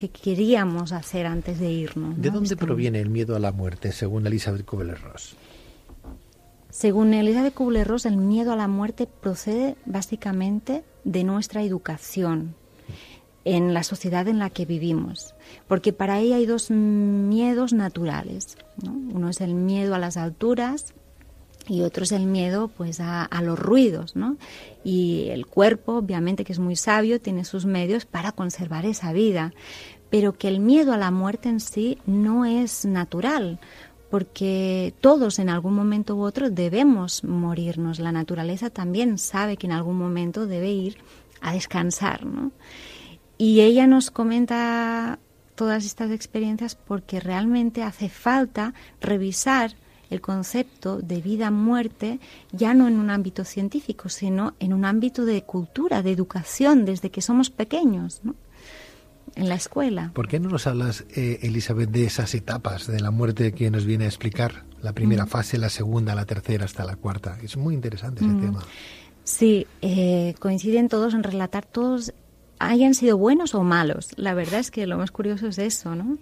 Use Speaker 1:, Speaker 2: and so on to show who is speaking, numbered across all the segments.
Speaker 1: que queríamos hacer antes de irnos, ¿no?
Speaker 2: ¿De dónde proviene el miedo a la muerte, según Elisabeth Kubler-Ross?
Speaker 1: Según Elisabeth Kubler-Ross, el miedo a la muerte procede básicamente de nuestra educación en la sociedad en la que vivimos, porque para ella hay dos miedos naturales, ¿no? Uno es el miedo a las alturas y otro es el miedo, pues, a los ruidos, ¿no? Y el cuerpo, obviamente, que es muy sabio, tiene sus medios para conservar esa vida, pero que el miedo a la muerte en sí no es natural, porque todos en algún momento u otro debemos morirnos. La naturaleza también sabe que en algún momento debe ir a descansar, ¿no? Y ella nos comenta todas estas experiencias porque realmente hace falta revisar el concepto de vida-muerte ya no en un ámbito científico, sino en un ámbito de cultura, de educación, desde que somos pequeños, ¿no? En la escuela.
Speaker 2: ¿Por qué no nos hablas, Elisabeth, de esas etapas de la muerte que nos viene a explicar? La primera fase, la segunda, la tercera, hasta la cuarta. Es muy interesante ese tema.
Speaker 1: Sí, coinciden todos en relatar todos, hayan sido buenos o malos. La verdad es que lo más curioso es eso, ¿no?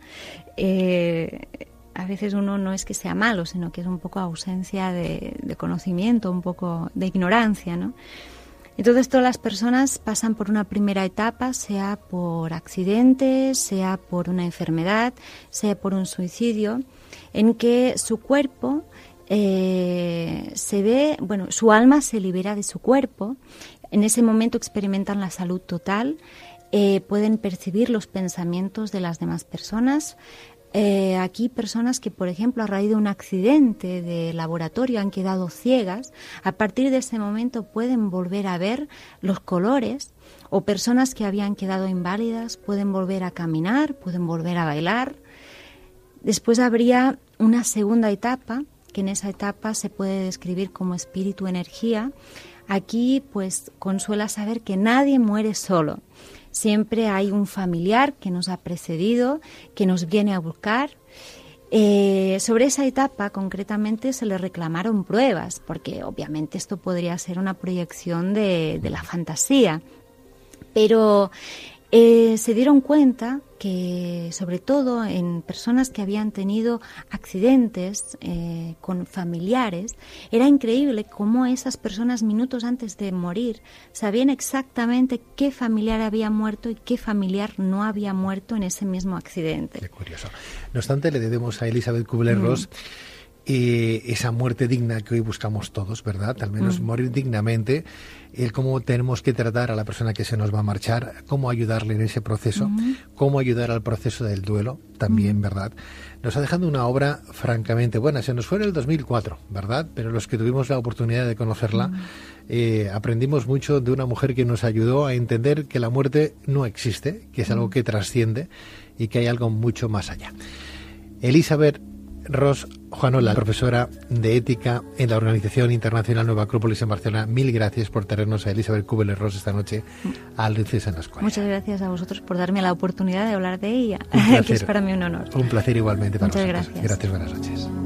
Speaker 1: A veces uno no es que sea malo, sino que es un poco ausencia de conocimiento, un poco de ignorancia, ¿no? Entonces todas las personas pasan por una primera etapa, sea por accidente, sea por una enfermedad, sea por un suicidio, en que su cuerpo su alma se libera de su cuerpo. En ese momento experimentan la salud total, pueden percibir los pensamientos de las demás personas. Aquí personas que, por ejemplo, a raíz de un accidente de laboratorio han quedado ciegas, a partir de ese momento pueden volver a ver los colores, o personas que habían quedado inválidas pueden volver a caminar, pueden volver a bailar. Después habría una segunda etapa, que en esa etapa se puede describir como espíritu-energía. Aquí, pues, consuela saber que nadie muere solo. Siempre hay un familiar que nos ha precedido, que nos viene a buscar. Sobre esa etapa, concretamente, se le reclamaron pruebas, porque obviamente esto podría ser una proyección de la fantasía. Pero se dieron cuenta que, sobre todo en personas que habían tenido accidentes con familiares, era increíble cómo esas personas minutos antes de morir sabían exactamente qué familiar había muerto y qué familiar no había muerto en ese mismo accidente.
Speaker 2: Qué curioso. No obstante, le debemos a Elisabeth Kubler-Ross esa muerte digna que hoy buscamos todos, ¿verdad? Al menos morir dignamente, el cómo tenemos que tratar a la persona que se nos va a marchar, cómo ayudarle en ese proceso, cómo ayudar al proceso del duelo también, ¿verdad? Nos ha dejado una obra francamente buena. Se nos fue en el 2004, ¿verdad? Pero los que tuvimos la oportunidad de conocerla, aprendimos mucho de una mujer que nos ayudó a entender que la muerte no existe, que es algo que trasciende y que hay algo mucho más allá. Elisabeth Ross Juanola, profesora de ética en la Organización Internacional Nueva Acrópolis en Barcelona. Mil gracias por traernos a Elisabeth Kubler-Ross esta noche a Luces en la Escuela.
Speaker 1: Muchas gracias a vosotros por darme la oportunidad de hablar de ella, que es para mí un honor.
Speaker 2: Un placer igualmente para
Speaker 1: Muchas
Speaker 2: nosotros.
Speaker 1: Gracias,
Speaker 2: buenas noches.